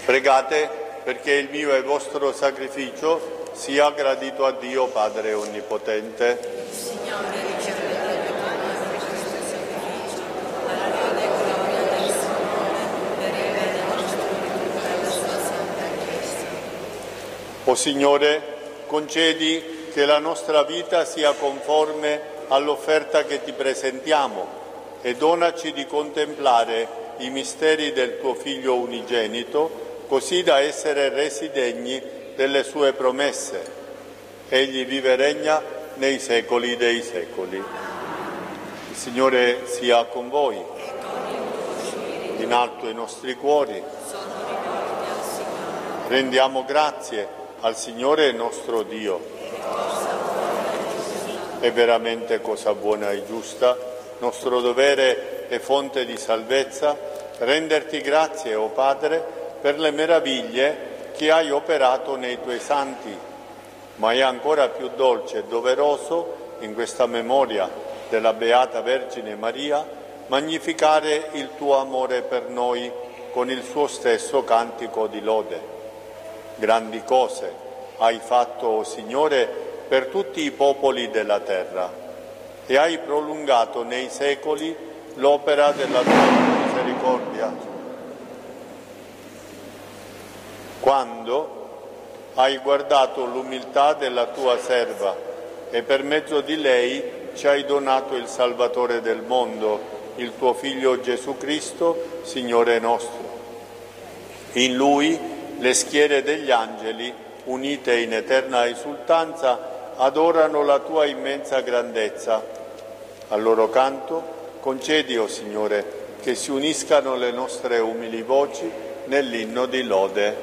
Pregate perché il mio e vostro sacrificio sia gradito a Dio Padre Onnipotente. Signore, riceve dalle tue mani questo sacrificio, alla lode e gloria del Signore, per il bene nostro e di tutta la sua santa Chiesa. O Signore, concedi che la nostra vita sia conforme all'offerta che ti presentiamo e donaci di contemplare i misteri del tuo Figlio unigenito, così da essere resi degni delle sue promesse. Egli vive e regna nei secoli dei secoli. Il Signore sia con voi. In alto i nostri cuori. Rendiamo grazie al Signore nostro Dio. È veramente cosa buona e giusta, nostro dovere e fonte di salvezza, renderti grazie, o Padre, per le meraviglie che hai operato nei tuoi santi, ma è ancora più dolce e doveroso, in questa memoria della Beata Vergine Maria, magnificare il tuo amore per noi con il suo stesso cantico di lode. Grandi cose hai fatto, o Signore, per tutti i popoli della terra e hai prolungato nei secoli l'opera della tua misericordia. Quando hai guardato l'umiltà della tua serva e per mezzo di lei ci hai donato il Salvatore del mondo, il tuo Figlio Gesù Cristo, Signore nostro. In Lui le schiere degli angeli, unite in eterna esultanza, adorano la tua immensa grandezza. Al loro canto concedi, o Signore, che si uniscano le nostre umili voci nell'inno di lode.